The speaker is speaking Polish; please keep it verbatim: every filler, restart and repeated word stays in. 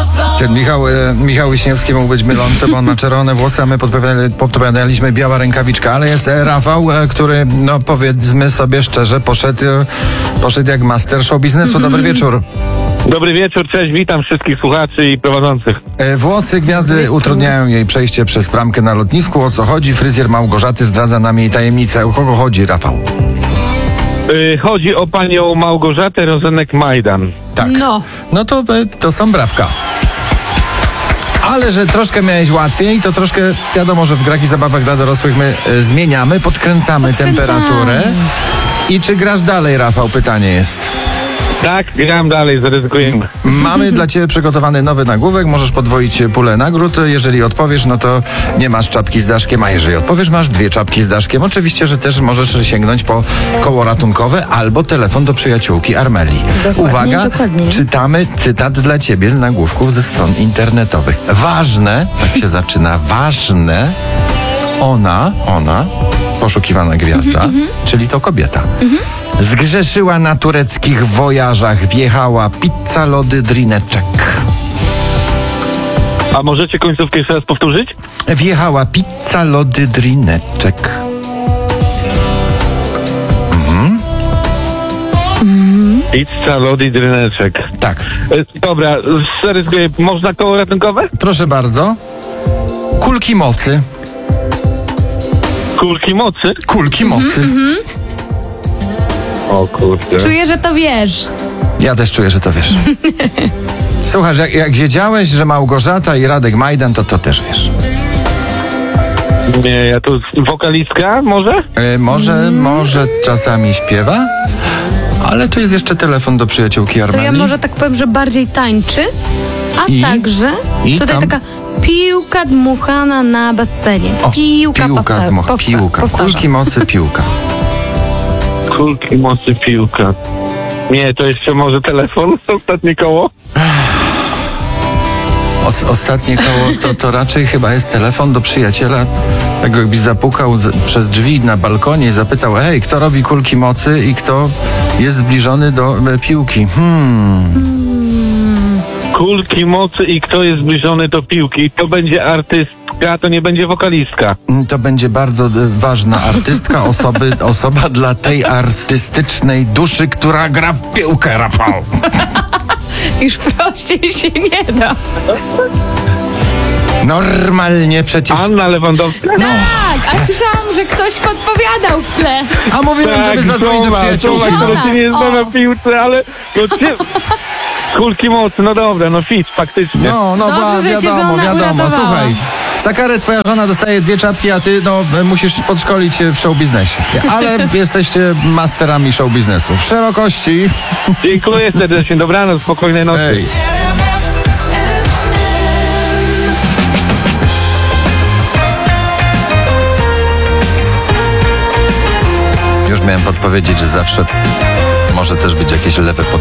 Ten Michał, e, Michał Wiśniewski mógł być mylący, bo on ma czerwone włosy, a my podpowiadali, podpowiadaliśmy biała rękawiczka, ale jest e, Rafał, e, który, no powiedzmy sobie szczerze, poszedł, e, poszedł jak master show biznesu. Dobry wieczór. Dobry wieczór, cześć, witam wszystkich słuchaczy i prowadzących. E, włosy gwiazdy utrudniają jej przejście przez bramkę na lotnisku. O co chodzi? Fryzjer Małgorzaty zdradza nam jej tajemnicę. O kogo chodzi, Rafał? Yy, chodzi o panią Małgorzatę Rozenek-Majdan. Tak. No. No to, e, to są brawka. Ale że troszkę miałeś łatwiej, to troszkę wiadomo, że w grach i zabawach dla dorosłych my e, zmieniamy, podkręcamy, Podkręcamy. temperaturę. I czy grasz dalej, Rafał? Pytanie jest. Tak, gram dalej, zaryzykujemy. Mamy dla Ciebie przygotowany nowy nagłówek, możesz podwoić pulę nagród. Jeżeli odpowiesz, no to nie masz czapki z daszkiem, a jeżeli odpowiesz, masz dwie czapki z daszkiem. Oczywiście, że też możesz sięgnąć po koło ratunkowe albo telefon do przyjaciółki Armelii. Dokładnie, Uwaga, dokładnie. czytamy cytat dla Ciebie z nagłówków ze stron internetowych. Ważne, tak się zaczyna, ważne, ona, ona, poszukiwana gwiazda, czyli to kobieta. Zgrzeszyła na tureckich wojażach, wjechała pizza, lody, drineczek. A możecie końcówkę jeszcze raz powtórzyć? Wjechała pizza, lody, drineczek. Pizza, lody, dryneczek. Tak. E, dobra, zaryzykuję, można koło ratunkowe? Proszę bardzo. Kulki mocy. Kulki mocy? Kulki mocy. O kurde. Czuję, że to wiesz. Ja też czuję, że to wiesz. Słuchaj, jak, jak wiedziałeś, że Małgorzata i Radek Majdan, to to też wiesz. Nie, ja tu wokalistka może? E, może, może czasami śpiewa, ale tu jest jeszcze telefon do przyjaciółki To Armelii. ja może tak powiem, że bardziej tańczy, a I? także I tutaj tam? taka piłka dmuchana na basenie. O, piłka, piłka, powta- dmuch, powta- piłka. powtarzam. Kulki mocy, piłka. Kulki mocy, piłka. Nie, to jeszcze może telefon, ostatnie koło? Os, ostatnie koło to, to raczej chyba jest telefon do przyjaciela. Tak jakbyś zapukał z, przez drzwi na balkonie i zapytał, hej, kto robi kulki mocy i kto jest zbliżony do e, piłki. Hmm. Kulki mocy i kto jest zbliżony do piłki. To będzie artystka, to nie będzie wokalistka. To będzie bardzo e, ważna artystka, osoby, osoba dla tej artystycznej duszy, która gra w piłkę, Rafał. Już prościej się nie da. Normalnie przecież... Anna Lewandowska? Tak, a słyszałam, że ktoś podpowiadał w tle. A mówiłem, żeby zadzwonić do przyjaciółki. Słowa, które się nie zna O. na piłce, ale... No, ty... Kulki mocy, no dobra, no fit, faktycznie. No, no, Dobrze, ba, że cię wiadomo, żona wiadomo. uratowała. Słuchaj, za karę twoja żona dostaje dwie czapki, a ty, no, musisz podszkolić się w show biznesie. Ale jesteście masterami show biznesu. W szerokości. Dziękuję serdecznie, dobranoc, spokojnej nocy. Ej. Już miałem podpowiedzieć, że zawsze może też być jakieś lewe pod